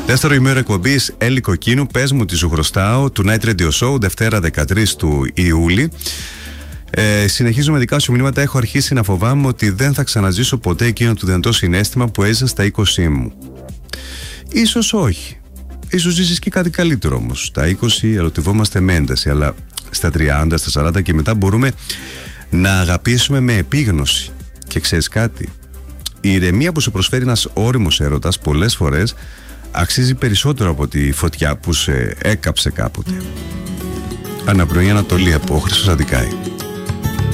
Δεύτερο ημέρο εκπομπής Έλλη Κοκκίνου, πες μου τι σου χρωστάω, του Night Radio Show, Δευτέρα 13 του Ιούλη. Συνεχίζω με δικά σου μηνύματα. Έχω αρχίσει να φοβάμαι ότι δεν θα ξαναζήσω ποτέ εκείνο το δυνατό συναίσθημα που έζησα στα 20 μου. Ίσως όχι. Ίσως ζήσεις και κάτι καλύτερο όμως. Στα 20 ερωτευόμαστε με ένταση, αλλά στα 30, στα 40 και μετά μπορούμε να αγαπήσουμε με επίγνωση. Και ξέρεις κάτι, η ηρεμία που σου προσφέρει ένας ώριμος έρωτας πολλές φορές αξίζει περισσότερο από τη φωτιά που σε έκαψε κάποτε. Αναπνοή Ανατολή από Χρήστος Αντικάη.